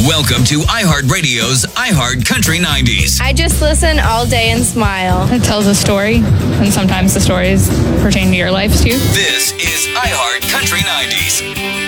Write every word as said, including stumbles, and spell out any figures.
Welcome to iHeartRadio's iHeart Country nineties. I just listen all day and smile. It tells a story, and sometimes the stories pertain to your life too. This is iHeart Country nineties.